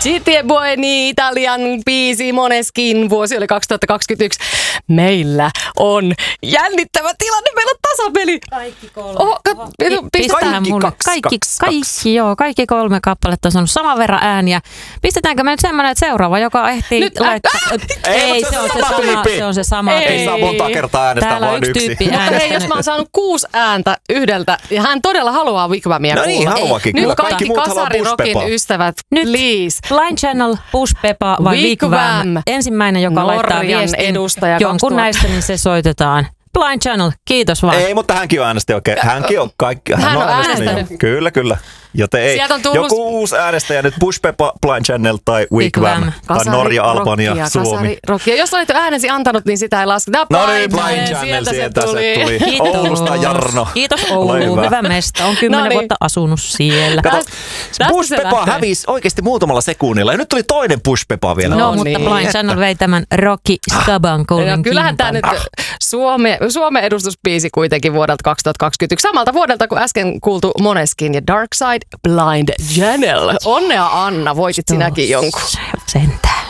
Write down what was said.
Citie Buoni, Italian biisi, Måneskin, vuosi oli 2021. Meillä on jännittävä tilanne, meillä on tasapeli. Kaikki kolme. Pistetään mulle. Kaikki kolme kappaletta on saanut saman verran ääniä. Pistetäänkö me nyt semmoinen, että seuraava, joka ehtii nyt, laittaa... Ei, se on se sama. Ei saa monta kertaa äänestää, täällä vaan yksi. tyyppi Mutta hei, äänestänyt. jos mä oon saanut 6 ääntä yhdeltä, ja hän todella haluaa Wigwamia No kuulla. niin, haluakin Nyt kyllä. kaikki Muut haluaa kasarirokin Push-Pepaa. ystävät, Nyt. please. Blind Channel, Push Peppa vai Wigwam. Wigwam? Ensimmäinen, joka laittaa Norjan viestin edustaja jonkun 2000. näistä, niin se soitetaan. Blind Channel, kiitos vaan. Ei, mutta hänkin on äänestäjä oikein. Hänkin on kaikki. Hän on äänestänyt. Kyllä. Joten ei. Sieltä on tullut... Joku uusi äänestäjä nyt Push Peppa, Blind Channel tai Wigwam. Tai Norja, Albania, Suomi. Kasari, jos olet jo äänesi antanut, niin sitä ei lasketa. No niin, Blind Channel, sieltä se tuli. Oulusta Jarno. Kiitos Ole Oulu, hyvä. hyvä mesta. On 10 No niin. vuotta asunut siellä. Kato, Tästä Push se Peppa lähtee. hävisi oikeasti muutamalla sekunnilla. Ja nyt tuli toinen Push Peppa vielä. No, niin. mutta Blind Channel vei tämän Rocky Staban Ja kolmen kyllähän tämä nyt Suomen edustusbiisi kuitenkin vuodelta 2021. Samalta vuodelta kuin äsken kuultu Måneskin ja Dark Side Blind Channel. Onnea Anna, voitit sinäkin jonkun. Sentään.